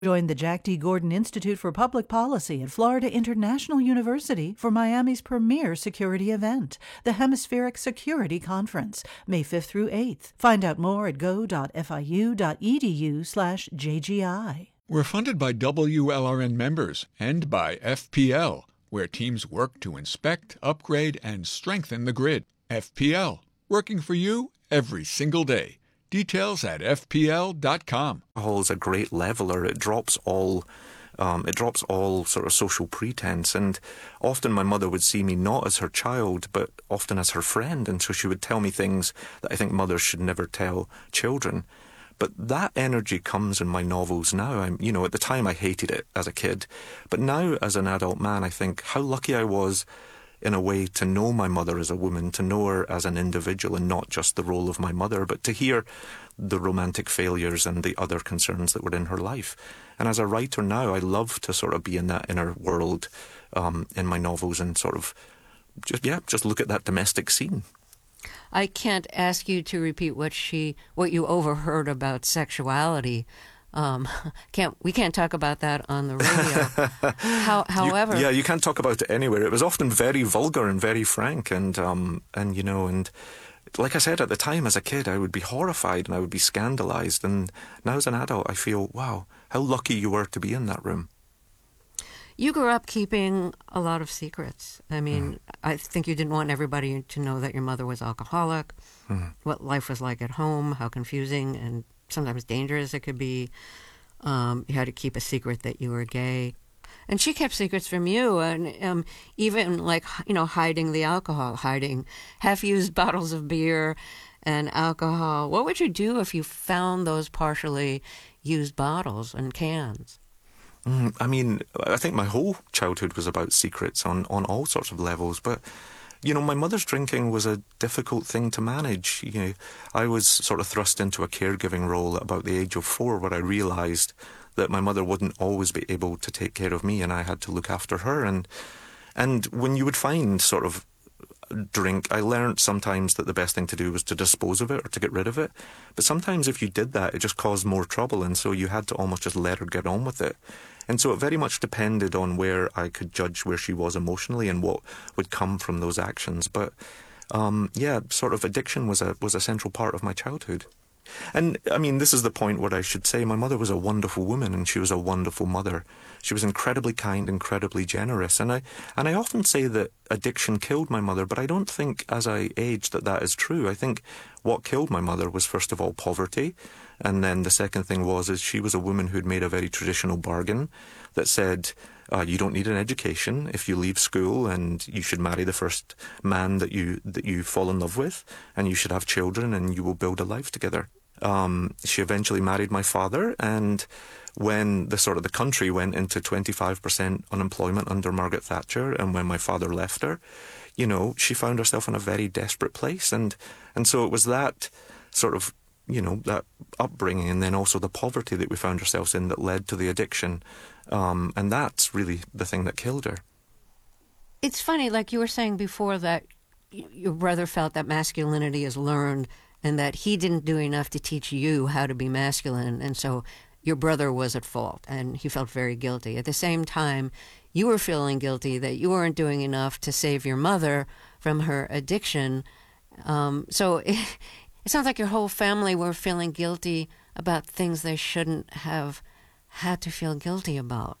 Join the Jack D. Gordon Institute for Public Policy at Florida International University for Miami's premier security event, the Hemispheric Security Conference, May 5th through 8th. Find out more at go.fiu.edu/JGI. We're funded by WLRN members and by FPL, where teams work to inspect, upgrade, and strengthen the grid. FPL, working for you every single day. Details at fpl.com. Alcohol is a great leveler. It drops all sort of social pretense. And often my mother would see me not as her child, but often as her friend. And so she would tell me things that I think mothers should never tell children. But that energy comes in my novels now. At the time I hated it as a kid. But now as an adult man, I think how lucky I was in a way to know my mother as a woman, to know her as an individual and not just the role of my mother, but to hear the romantic failures and the other concerns that were in her life. And as a writer now, I love to sort of be in that inner world in my novels and sort of just look at that domestic scene. I can't ask you to repeat what you overheard about sexuality. We can't talk about that on the radio. However, you can't talk about it anywhere. It was often very vulgar and very frank, and like I said, at the time as a kid, I would be horrified and I would be scandalized. And now as an adult, I feel, wow, how lucky you were to be in that room. You grew up keeping a lot of secrets. I mean, I think you didn't want everybody to know that your mother was alcoholic, what life was like at home, how confusing and sometimes dangerous it could be. You had to keep a secret that you were gay. And she kept secrets from you, and even hiding the alcohol, hiding half-used bottles of beer and alcohol. What would you do if you found those partially used bottles and cans? I mean, I think my whole childhood was about secrets on all sorts of levels, but my mother's drinking was a difficult thing to manage. I was sort of thrust into a caregiving role at about the age of 4, where I realised that my mother wouldn't always be able to take care of me and I had to look after her. And when you would find sort of drink, I learned sometimes that the best thing to do was to dispose of it or to get rid of it. But sometimes if you did that, it just caused more trouble, and so you had to almost just let her get on with it. And so it very much depended on where I could judge where she was emotionally and what would come from those actions. But sort of addiction was a central part of my childhood. And I mean, this is the point where I should say my mother was a wonderful woman and she was a wonderful mother. She was incredibly kind, incredibly generous. And I often say that addiction killed my mother, but I don't think as I aged that is true. I think what killed my mother was, first of all, poverty. And then the second thing is she was a woman who'd made a very traditional bargain that said, you don't need an education if you leave school, and you should marry the first man that you fall in love with, and you should have children and you will build a life together. She eventually married my father, and when the country went into 25% unemployment under Margaret Thatcher, and when my father left her, she found herself in a very desperate place. And so it was that sort of, that upbringing, and then also the poverty that we found ourselves in that led to the addiction. And that's really the thing that killed her. It's funny, like you were saying before, that your brother felt that masculinity is learned and that he didn't do enough to teach you how to be masculine. And so your brother was at fault and he felt very guilty. At the same time, you were feeling guilty that you weren't doing enough to save your mother from her addiction. So it sounds like your whole family were feeling guilty about things they shouldn't have had to feel guilty about.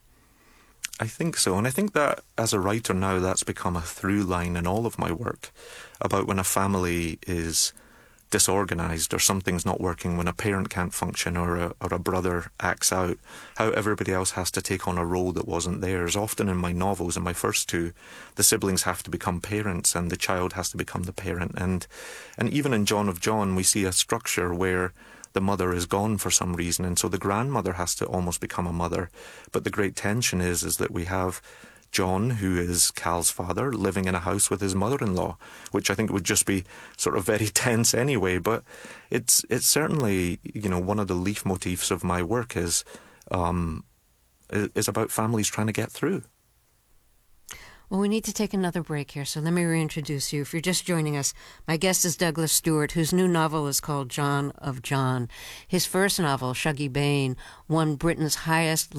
I think so. And I think that as a writer now, that's become a through line in all of my work about when a family is disorganized or something's not working, when a parent can't function or a brother acts out, how everybody else has to take on a role that wasn't theirs. Often in my novels, in my first two, the siblings have to become parents and the child has to become the parent. And even in John of John, we see a structure where the mother is gone for some reason, and so the grandmother has to almost become a mother. But the great tension is that we have John, who is Cal's father, living in a house with his mother-in-law, which I think would just be sort of very tense anyway. But it's certainly, one of the leaf motifs of my work is about families trying to get through. Well, we need to take another break here, so let me reintroduce you. If you're just joining us, my guest is Douglas Stewart, whose new novel is called John of John. His first novel, Shuggie Bain, won Britain's highest